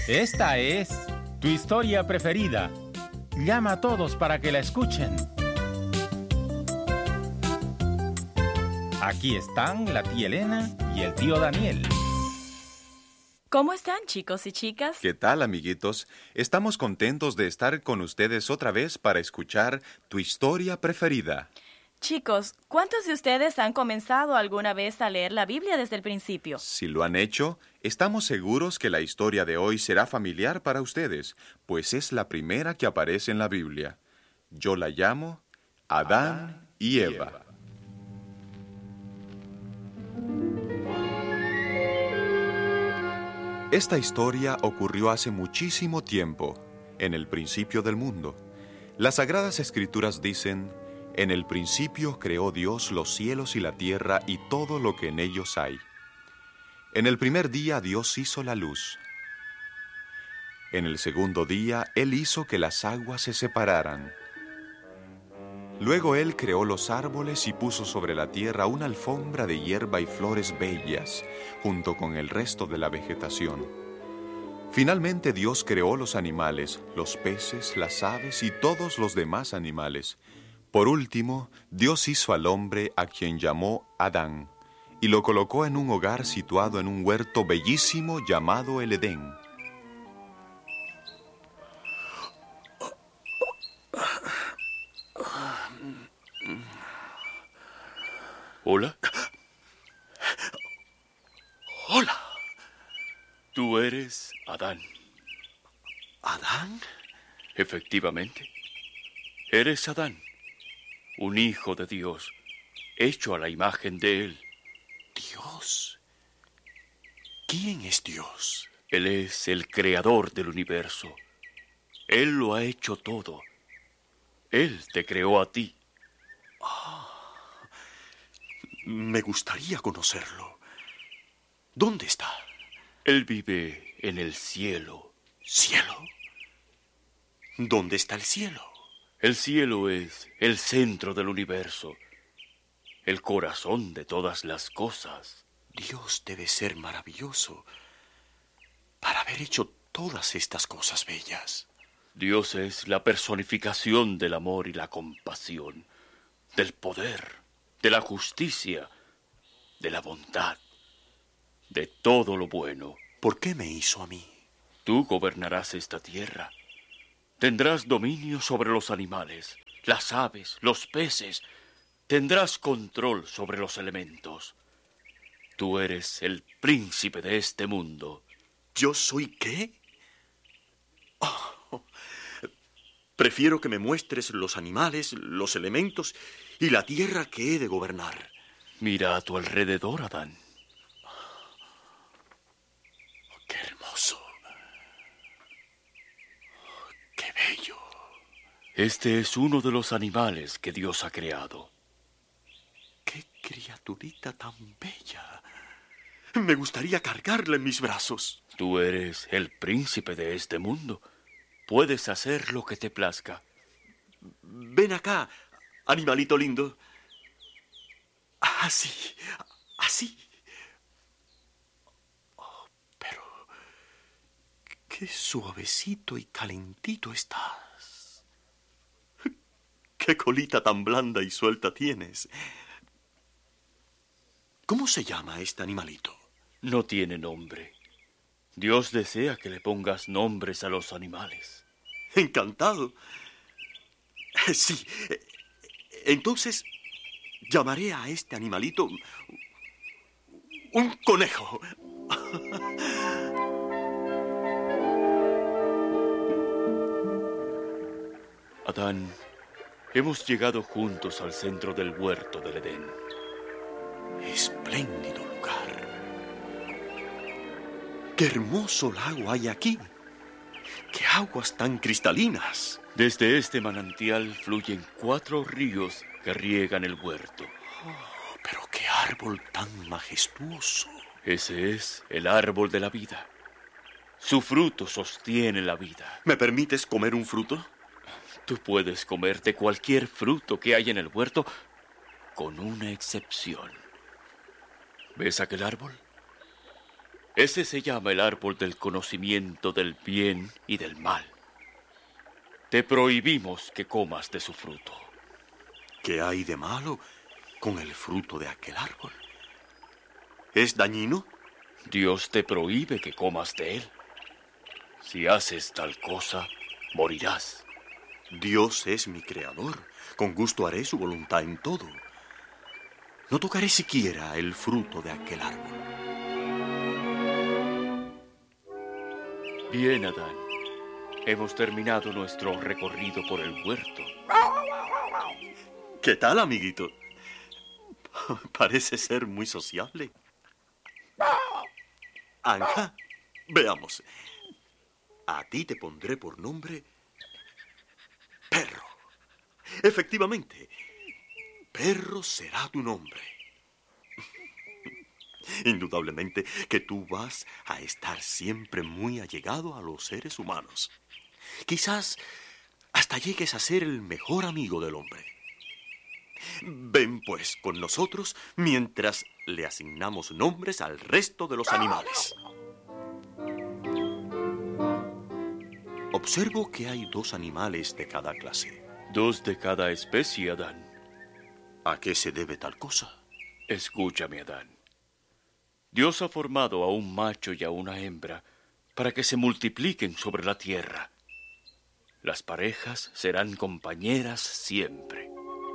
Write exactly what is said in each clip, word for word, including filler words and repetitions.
Esta es tu historia preferida. Llama a todos para que la escuchen. Aquí están la tía Elena y el tío Daniel. ¿Cómo están, chicos y chicas? ¿Qué tal, amiguitos? Estamos contentos de estar con ustedes otra vez para escuchar tu historia preferida. Chicos, ¿cuántos de ustedes han comenzado alguna vez a leer la Biblia desde el principio? Si lo han hecho, estamos seguros que la historia de hoy será familiar para ustedes, pues es la primera que aparece en la Biblia. Yo la llamo Adán y Eva. Esta historia ocurrió hace muchísimo tiempo, en el principio del mundo. Las Sagradas Escrituras dicen: en el principio creó Dios los cielos y la tierra y todo lo que en ellos hay. En el primer día Dios hizo la luz. En el segundo día Él hizo que las aguas se separaran. Luego Él creó los árboles y puso sobre la tierra una alfombra de hierba y flores bellas, junto con el resto de la vegetación. Finalmente Dios creó los animales, los peces, las aves y todos los demás animales. Por último, Dios hizo al hombre, a quien llamó Adán, y lo colocó en un hogar situado en un huerto bellísimo llamado el Edén. ¿Hola? ¡Hola! Tú eres Adán. ¿Adán? Efectivamente. Eres Adán, un hijo de Dios, hecho a la imagen de Él. ¿Dios? ¿Quién es Dios? Él es el creador del universo. Él lo ha hecho todo. Él te creó a ti. Ah, me gustaría conocerlo. ¿Dónde está? Él vive en el cielo. ¿Cielo? ¿Dónde está el cielo? El cielo es el centro del universo, el corazón de todas las cosas. Dios debe ser maravilloso para haber hecho todas estas cosas bellas. Dios es la personificación del amor y la compasión, del poder, de la justicia, de la bondad, de todo lo bueno. ¿Por qué me hizo a mí? Tú gobernarás esta tierra. Tendrás dominio sobre los animales, las aves, los peces. Tendrás control sobre los elementos. Tú eres el príncipe de este mundo. ¿Yo soy qué? Oh, prefiero que me muestres los animales, los elementos y la tierra que he de gobernar. Mira a tu alrededor, Adán. Oh, ¡qué hermoso! Oh, ¡qué bello! Este es uno de los animales que Dios ha creado. ¡Qué criaturita tan bella! Me gustaría cargarla en mis brazos. Tú eres el príncipe de este mundo. Puedes hacer lo que te plazca. Ven acá, animalito lindo. Así, así. Oh, pero qué suavecito y calentito estás. Qué colita tan blanda y suelta tienes. ¿Cómo se llama este animalito? No tiene nombre. Dios desea que le pongas nombres a los animales. Encantado. Sí. Entonces, llamaré a este animalito un conejo. Adán, hemos llegado juntos al centro del huerto del Edén. Espléndido lugar. ¡Qué hermoso lago hay aquí! ¡Qué aguas tan cristalinas! Desde este manantial fluyen cuatro ríos que riegan el huerto. Oh, pero qué árbol tan majestuoso. Ese es el árbol de la vida. Su fruto sostiene la vida. ¿Me permites comer un fruto? Tú puedes comerte cualquier fruto que hay en el huerto, con una excepción. ¿Ves aquel árbol? Ese se llama el árbol del conocimiento del bien y del mal. Te prohibimos que comas de su fruto. ¿Qué hay de malo con el fruto de aquel árbol? ¿Es dañino? Dios te prohíbe que comas de él. Si haces tal cosa, morirás. Dios es mi creador. Con gusto haré su voluntad en todo. No tocaré siquiera el fruto de aquel árbol. Bien, Adán. Hemos terminado nuestro recorrido por el huerto. ¿Qué tal, amiguito? Parece ser muy sociable. Anja, veamos. A ti te pondré por nombre Perro. Efectivamente, Perro será tu nombre. Indudablemente que tú vas a estar siempre muy allegado a los seres humanos. Quizás hasta llegues a ser el mejor amigo del hombre. Ven pues con nosotros mientras le asignamos nombres al resto de los animales. Observo que hay dos animales de cada clase. Dos de cada especie, Adán. ¿A qué se debe tal cosa? Escúchame, Adán. Dios ha formado a un macho y a una hembra para que se multipliquen sobre la tierra. Las parejas serán compañeras siempre.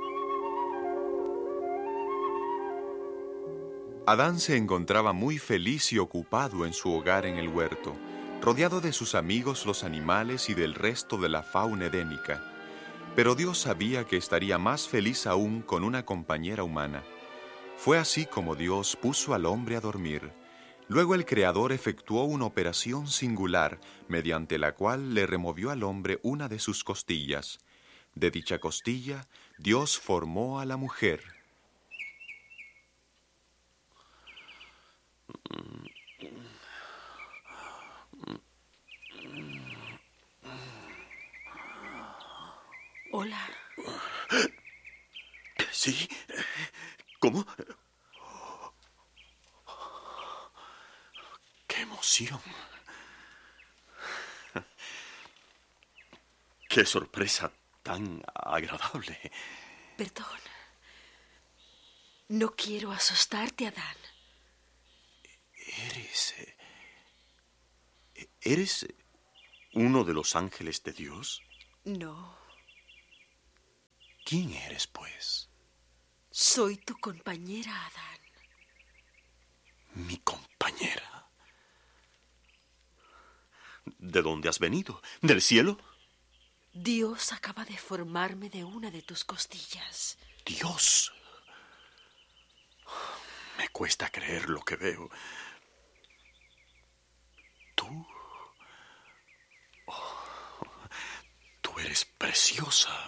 Adán se encontraba muy feliz y ocupado en su hogar en el huerto, rodeado de sus amigos los animales y del resto de la fauna edénica. Pero Dios sabía que estaría más feliz aún con una compañera humana. Fue así como Dios puso al hombre a dormir. Luego el Creador efectuó una operación singular, mediante la cual le removió al hombre una de sus costillas. De dicha costilla, Dios formó a la mujer. Hola. ¿Sí? ¿Cómo? ¡Qué emoción! ¡Qué sorpresa tan agradable! Perdón. No quiero asustarte, Adán. ¿Eres... ¿Eres uno de los ángeles de Dios? No. ¿Quién eres, pues? Soy tu compañera, Adán. ¿Mi compañera? ¿De dónde has venido? ¿Del cielo? Dios acaba de formarme de una de tus costillas. ¡Dios! Me cuesta creer lo que veo. Tú... Oh, tú eres preciosa.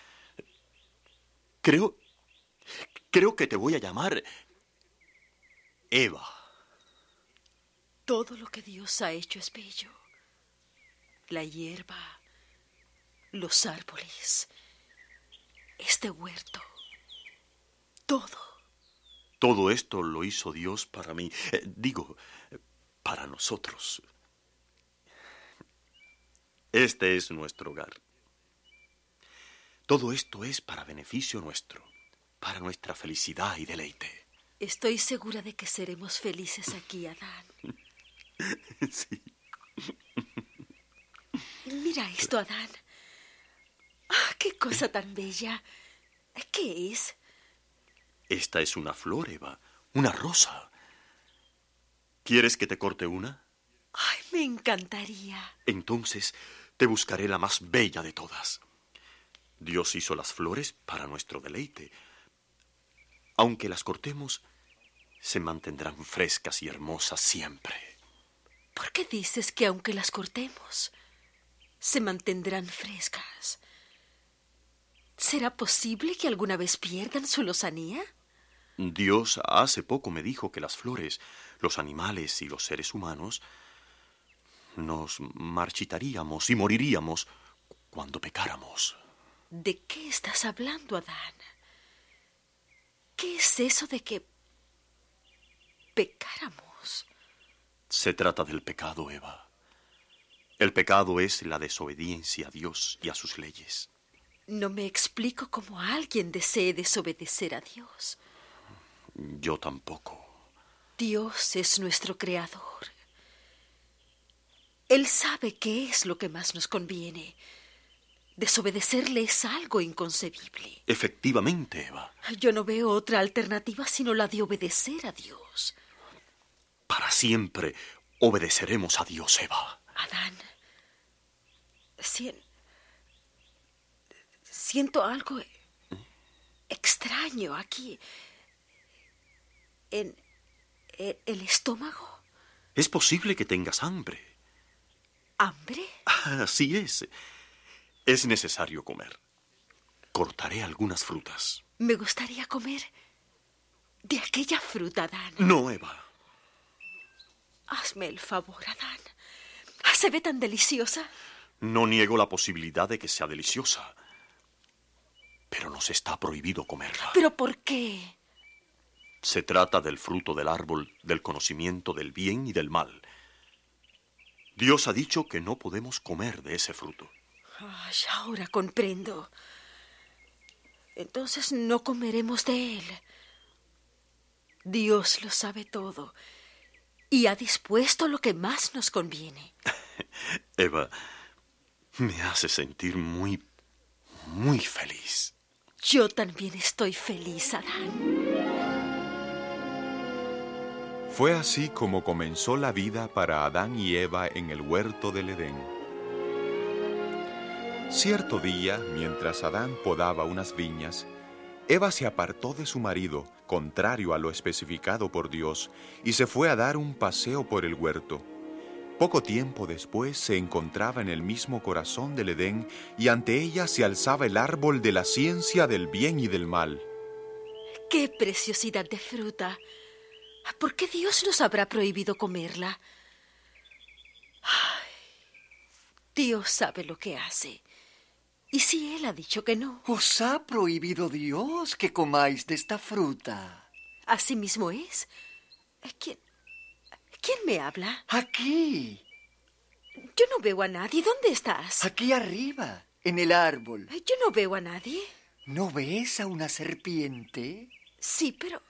Creo... Creo que te voy a llamar Eva. Todo lo que Dios ha hecho es bello. La hierba, los árboles, este huerto, todo. Todo esto lo hizo Dios para mí. Eh, digo, para nosotros. Este es nuestro hogar. Todo esto es para beneficio nuestro, para nuestra felicidad y deleite. Estoy segura de que seremos felices aquí, Adán. Sí. Mira esto, Adán. ¡Ah, qué cosa tan bella! ¿Qué es? Esta es una flor, Eva, una rosa. ¿Quieres que te corte una? ¡Ay, me encantaría! Entonces te buscaré la más bella de todas. Dios hizo las flores para nuestro deleite. Aunque las cortemos, se mantendrán frescas y hermosas siempre. ¿Por qué dices que aunque las cortemos, se mantendrán frescas? ¿Será posible que alguna vez pierdan su lozanía? Dios hace poco me dijo que las flores, los animales y los seres humanos nos marchitaríamos y moriríamos cuando pecáramos. ¿De qué estás hablando, Adán? ¿Qué es eso de que pecáramos? Se trata del pecado, Eva. El pecado es la desobediencia a Dios y a sus leyes. No me explico cómo alguien desee desobedecer a Dios. Yo tampoco. Dios es nuestro creador. Él sabe qué es lo que más nos conviene. Desobedecerle es algo inconcebible. Efectivamente, Eva. Yo no veo otra alternativa sino la de obedecer a Dios. Para siempre obedeceremos a Dios, Eva. Adán, sien- siento algo extraño aquí, en, en el estómago. Es posible que tengas hambre. ¿Hambre? Así es. Es necesario comer. Cortaré algunas frutas. Me gustaría comer de aquella fruta, Adán. No, Eva. Hazme el favor, Adán. ¿Se ve tan deliciosa? No niego la posibilidad de que sea deliciosa. Pero nos está prohibido comerla. ¿Pero por qué? Se trata del fruto del árbol del conocimiento del bien y del mal. Dios ha dicho que no podemos comer de ese fruto. Ay, ahora comprendo. Entonces no comeremos de él. Dios lo sabe todo y ha dispuesto lo que más nos conviene. Eva, me hace sentir muy, muy feliz. Yo también estoy feliz, Adán. Fue así como comenzó la vida para Adán y Eva en el huerto del Edén. Cierto día, mientras Adán podaba unas viñas, Eva se apartó de su marido, contrario a lo especificado por Dios, y se fue a dar un paseo por el huerto. Poco tiempo después se encontraba en el mismo corazón del Edén y ante ella se alzaba el árbol de la ciencia del bien y del mal. ¡Qué preciosidad de fruta! ¿Por qué Dios nos habrá prohibido comerla? Ay, Dios sabe lo que hace. ¿Y si Él ha dicho que no? Os ha prohibido Dios que comáis de esta fruta. Así mismo es. ¿Quién, ¿Quién me habla? Aquí, Yo no veo a nadie. ¿Dónde estás? aquí arriba, en el árbol. Yo no veo a nadie. ¿No ves a una serpiente? Sí, pero...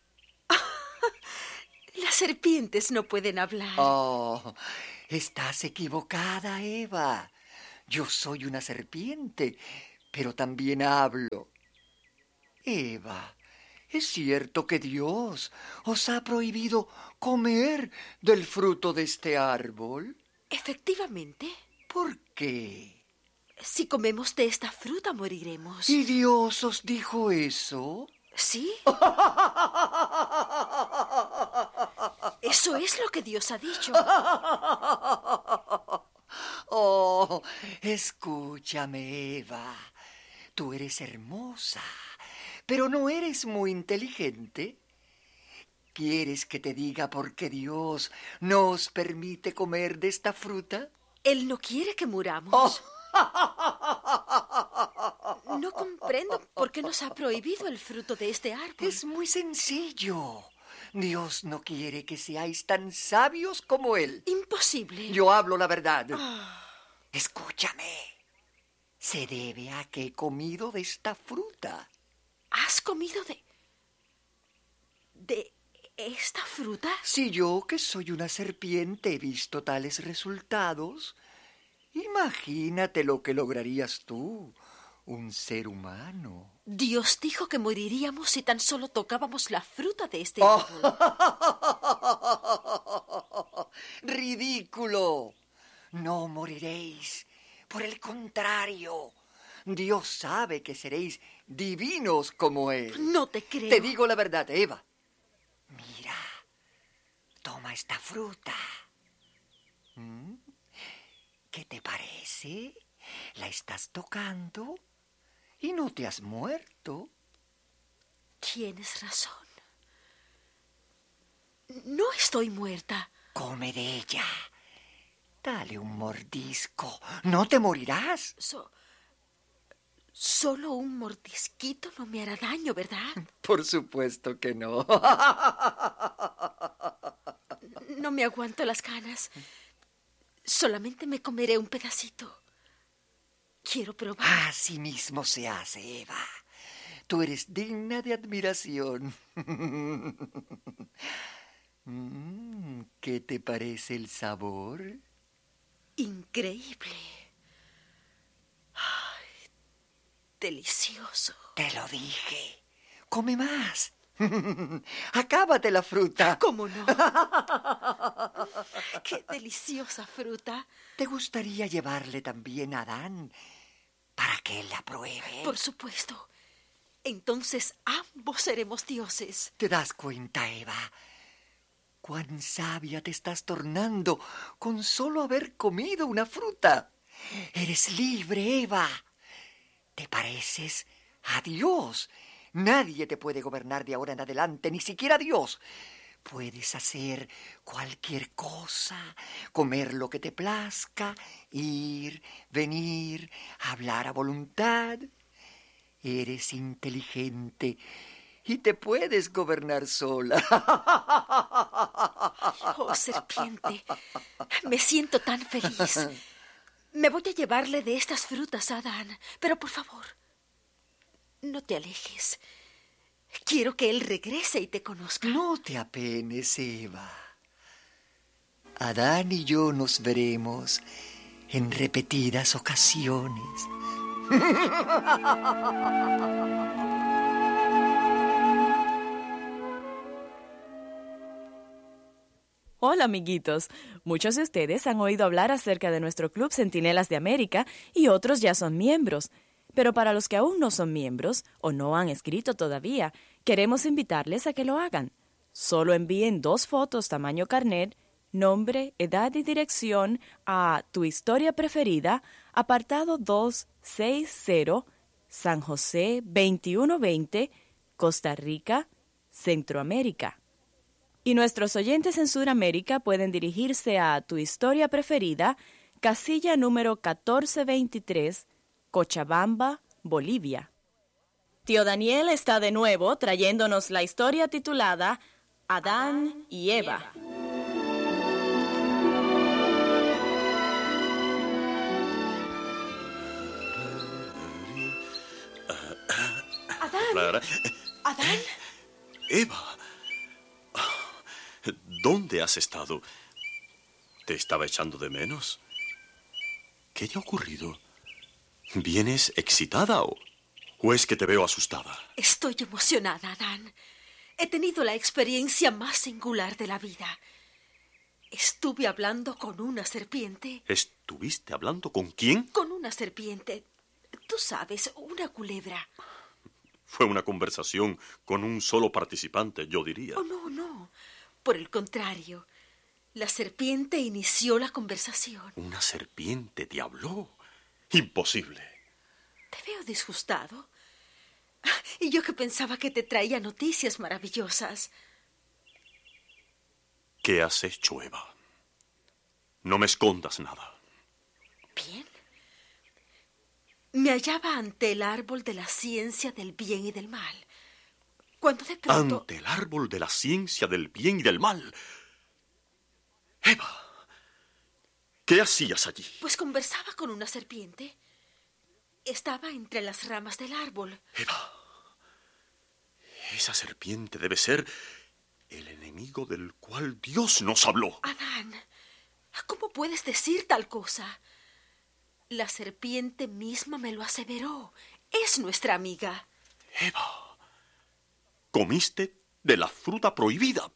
Las serpientes no pueden hablar. Oh, estás equivocada, Eva. Yo soy una serpiente, pero también hablo. Eva, ¿es cierto que Dios os ha prohibido comer del fruto de este árbol? Efectivamente, ¿Por qué? si comemos de esta fruta moriremos. ¿Y Dios os dijo eso? ¿Sí? Eso es lo que Dios ha dicho. Oh, escúchame, Eva. Tú eres hermosa, pero no eres muy inteligente. ¿Quieres que te diga por qué Dios nos permite comer de esta fruta? Él no quiere que muramos. No comprendo por qué nos ha prohibido el fruto de este árbol. Es muy sencillo. Dios no quiere que seáis tan sabios como Él. Imposible. Yo hablo la verdad. Escúchame. Se debe a que he comido de esta fruta. ¿Has comido de... de esta fruta? Si yo, que soy una serpiente, he visto tales resultados, imagínate lo que lograrías tú, un ser humano. Dios dijo que moriríamos si tan solo tocábamos la fruta de este árbol. ¡Ridículo! No moriréis. Por el contrario, Dios sabe que seréis divinos como Él. No te creo. Te digo la verdad, Eva. Mira, toma esta fruta. ¿Mm? ¿Qué te parece? ¿La estás tocando? Y no te has muerto. Tienes razón. No estoy muerta. Come de ella. Dale un mordisco. No te morirás. So- Solo un mordisquito no me hará daño, ¿verdad? Por supuesto que no. No me aguanto las ganas. Solamente me comeré un pedacito. Quiero probar. Así mismo se hace, Eva. Tú eres digna de admiración. Mm, ¿qué te parece el sabor? Increíble. Ay, delicioso. Te lo dije. Come más. Acábate la fruta. ¿Cómo no? ¡Qué deliciosa fruta! ¿Te gustaría llevarle también a Adán para que él la pruebe? Por supuesto. Entonces ambos seremos dioses. ¿Te das cuenta, Eva? Cuán sabia te estás tornando con solo haber comido una fruta. Eres libre, Eva. Te pareces a Dios. Nadie te puede gobernar de ahora en adelante, ni siquiera Dios. Puedes hacer cualquier cosa, comer lo que te plazca, ir, venir, hablar a voluntad. Eres inteligente y te puedes gobernar sola. Oh, serpiente, me siento tan feliz. Me voy a llevarle de estas frutas a Adán, pero por favor, no te alejes. Quiero que él regrese y te conozca. No te apenes, Eva. Adán y yo nos veremos en repetidas ocasiones. Hola, amiguitos. Muchos de ustedes han oído hablar acerca de nuestro Club Centinelas de América y otros ya son miembros. Pero para los que aún no son miembros o no han escrito todavía, queremos invitarles a que lo hagan. Solo envíen dos fotos tamaño carnet, nombre, edad y dirección a Tu Historia Preferida, apartado doscientos sesenta, San José veintiuno veinte, Costa Rica, Centroamérica. Y nuestros oyentes en Sudamérica pueden dirigirse a Tu Historia Preferida, casilla número catorce veintitrés, Cochabamba, Bolivia. Tío Daniel está de nuevo trayéndonos la historia titulada Adán y Eva. Adán. Adán. Eva. ¿Dónde has estado? ¿Te estaba echando de menos? ¿Qué te ha ocurrido? ¿Vienes excitada o, o es que te veo asustada? Estoy emocionada, Adán. He tenido la experiencia más singular de la vida. Estuve hablando con una serpiente. ¿Estuviste hablando con quién? Con una serpiente. Tú sabes, una culebra. Fue una conversación con un solo participante, yo diría. Oh, no, no. Por el contrario, la serpiente inició la conversación. ¿Una serpiente te habló? Imposible. Te veo disgustado. Y yo que pensaba que te traía noticias maravillosas. ¿Qué has hecho, Eva? No me escondas nada. Bien. Me hallaba ante el árbol de la ciencia del bien y del mal, cuando de pronto... Ante el árbol de la ciencia del bien y del mal. Eva, ¿qué hacías allí? Pues conversaba con una serpiente. Estaba entre las ramas del árbol. Eva, esa serpiente debe ser el enemigo del cual Dios nos habló. Adán, ¿cómo puedes decir tal cosa? La serpiente misma me lo aseveró. Es nuestra amiga. Eva, comiste de la fruta prohibida.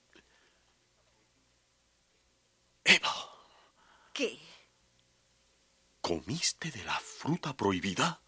Eva. ¿Qué? ¿Comiste de la fruta prohibida?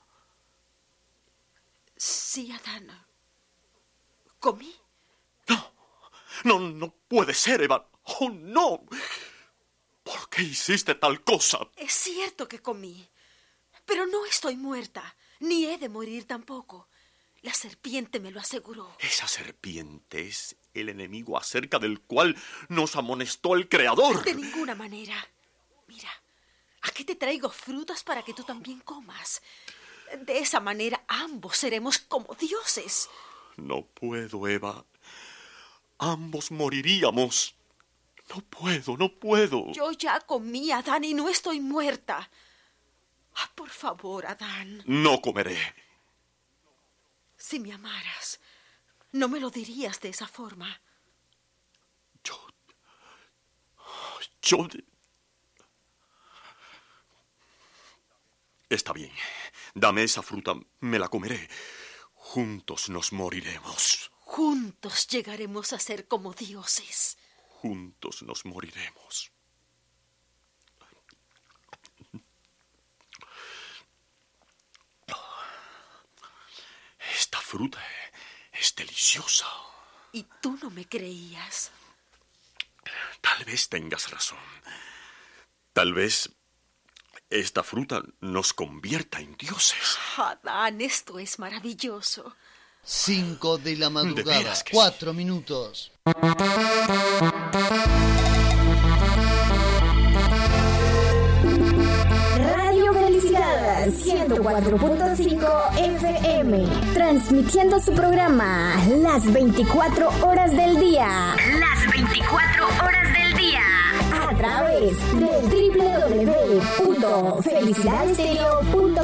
Sí, Adán. ¿Comí? No, no, no puede ser, Eva. ¡Oh, no! ¿Por qué hiciste tal cosa? Es cierto que comí, pero no estoy muerta, ni he de morir tampoco. La serpiente me lo aseguró. Esa serpiente es el enemigo acerca del cual nos amonestó el Creador. De ninguna manera. Mira, aquí te traigo frutas para que tú también comas. De esa manera ambos seremos como dioses. No puedo, Eva. Ambos moriríamos. No puedo, no puedo. Yo ya comí, Adán, y no estoy muerta. Ah, por favor, Adán. No comeré. Si me amaras, no me lo dirías de esa forma. Yo... Yo... Está bien. Dame esa fruta, me la comeré. Juntos nos moriremos. Juntos llegaremos a ser como dioses. Juntos nos moriremos. Esta fruta es deliciosa. ¿Y tú no me creías? Tal vez tengas razón. Tal vez esta fruta nos convierta en dioses. Adán, esto es maravilloso. Cinco de la madrugada, De veras que cuatro sí. minutos. Radio Felicidad ciento cuatro punto cinco F M, transmitiendo su programa las veinticuatro horas del día. Las veinticuatro horas del día. A través del doble u doble u doble u punto felicidad estéreo punto com.